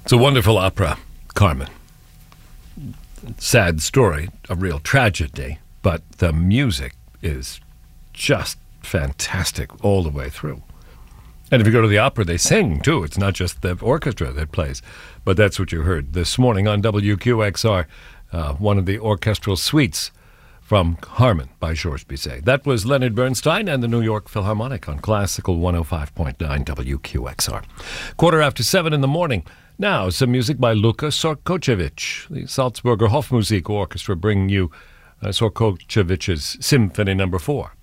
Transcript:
It's a wonderful opera, Carmen. Sad story, a real tragedy, but the music is just fantastic all the way through. And if you go to the opera, they sing, too. It's not just the orchestra that plays. But that's what you heard this morning on WQXR, one of the orchestral suites from Carmen by Georges Bizet. That was Leonard Bernstein and the New York Philharmonic on Classical 105.9 WQXR. 7:15 in the morning. Now, some music by Luka Sorkocevic. The Salzburger Hofmusik Orchestra bring you Sorkocevich's Symphony No. 4.